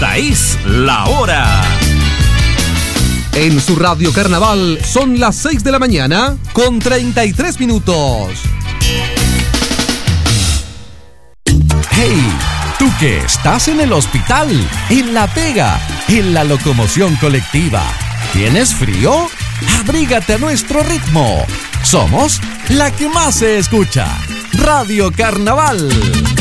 Esta es la hora. En su Radio Carnaval son las 6 de la mañana con 33 minutos. ¡Hey! Tú que estás en el hospital, en la pega, en la locomoción colectiva. ¿Tienes frío? Abrígate a nuestro ritmo. Somos la que más se escucha. Radio Carnaval.